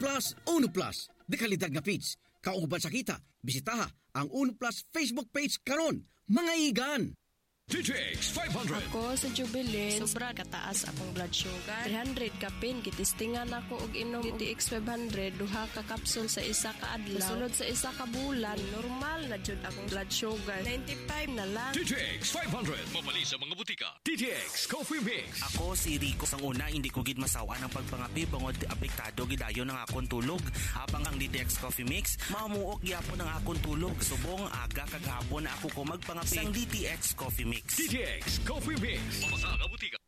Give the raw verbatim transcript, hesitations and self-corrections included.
Plus, Uno Plus. Dekalidad nga feeds. Kauban sa kita, bisitaha ang Uno Plus Facebook page karon. Mga igan! D T X five hundred. Ako sa Jubilee, sobra kataas akong blood sugar. three hundred ka pin, gitistingan ako og inom D T X five hundred, duha ka kapsul sa isa ka adlaw. Sunod sa isa ka bulan, normal na jud akong blood sugar. ninety-five na lang. D T X five hundred. Mabali sa mga butika. D T X Coffee Mix. Ako si Rico. Sang una, hindi ko gid masawa ng pagpangapi bangod apektado gidayon ng akong tulog. Habang ang D T X Coffee Mix, mamuok gyapon ang akong tulog. Subong aga kag hapon na ako ko magpangapi sang D T X Coffee Mix. D T X Coffee Mix. Mabasa nga butika.